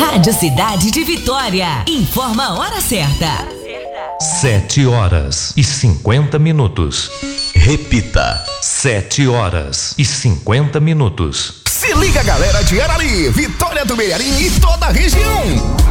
Rádio Cidade de Vitória. Informa a hora certa. 7h50. Repita. 7h50. Se liga, galera de Arari, Vitória do Mearim e toda a região.